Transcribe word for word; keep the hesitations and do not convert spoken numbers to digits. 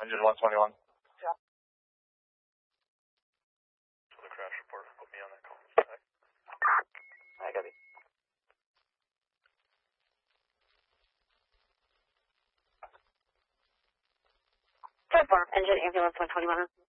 Engine one twenty-one. Yeah. So the crash report, put me on that call. I got it. Engine ambulance one twenty-one.